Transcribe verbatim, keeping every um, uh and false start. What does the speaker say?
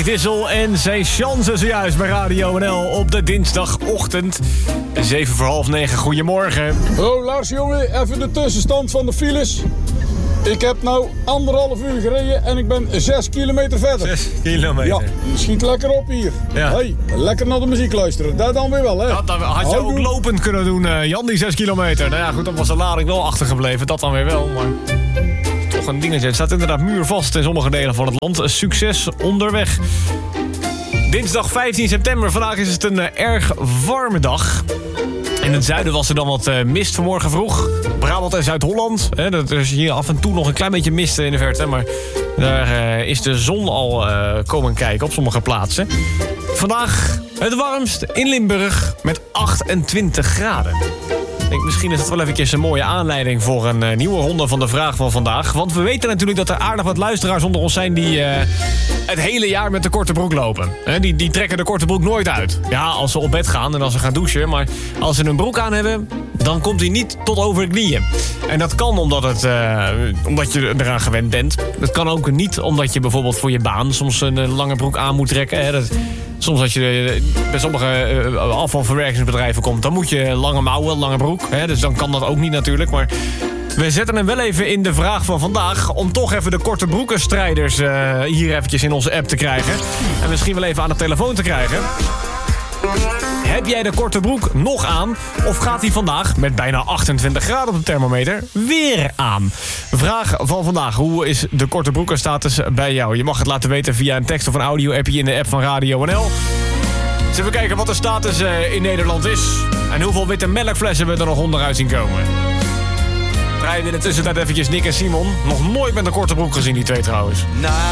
Henk Dissel en zijn chansen zojuist bij Radio N L op de dinsdagochtend. zeven voor half negen, goedemorgen. Oh Lars jongen, even de tussenstand van de files. Ik heb nou anderhalf uur gereden en ik ben zes kilometer verder. Zes kilometer. Ja, schiet lekker op hier. Ja. Hey, lekker naar de muziek luisteren. Dat dan weer wel, hè? Dat, dat had je ook lopend kunnen doen, uh, Jan, die zes kilometer. Nou ja, goed, dan was de lading wel achtergebleven. Dat dan weer wel, maar... toch een dingetje. Het staat inderdaad muurvast in sommige delen van het land. Succes onderweg. Dinsdag vijftien september. Vandaag is het een uh, erg warme dag. In het zuiden was er dan wat uh, mist vanmorgen vroeg. Brabant en Zuid-Holland. Hè, dat is hier af en toe nog een klein beetje mist in de verte. Maar daar uh, is de zon al uh, komen kijken op sommige plaatsen. Vandaag het warmst in Limburg met achtentwintig graden. Ik denk, misschien is het wel eventjes een mooie aanleiding voor een uh, nieuwe ronde van de vraag van vandaag. Want we weten natuurlijk dat er aardig wat luisteraars onder ons zijn die uh, het hele jaar met de korte broek lopen. He, die, die trekken de korte broek nooit uit. Ja, als ze op bed gaan en als ze gaan douchen. Maar als ze een broek aan hebben, dan komt hij niet tot over de knieën. En dat kan omdat, het, uh, omdat je eraan gewend bent. Het kan ook niet omdat je bijvoorbeeld voor je baan soms een uh, lange broek aan moet trekken. He, dat, soms als je bij sommige uh, afvalverwerkingsbedrijven komt, dan moet je lange mouwen, lange broek. Hè, dus dan kan dat ook niet natuurlijk. Maar we zetten hem wel even in de vraag van vandaag, om toch even de korte broekenstrijders uh, hier eventjes in onze app te krijgen. En misschien wel even aan de telefoon te krijgen. Heb jij de korte broek nog aan? Of gaat hij vandaag met bijna achtentwintig graden op de thermometer weer aan? Vraag van vandaag. Hoe is de korte broekenstatus bij jou? Je mag het laten weten via een tekst of een audio-appje in de app van Radio N L. Dus even kijken wat de status uh, in Nederland is. En hoeveel witte melkflessen we er nog onderuit zien komen. Draaien we in de tussentijd eventjes Nick en Simon. Nog nooit met een korte broek gezien, die twee trouwens.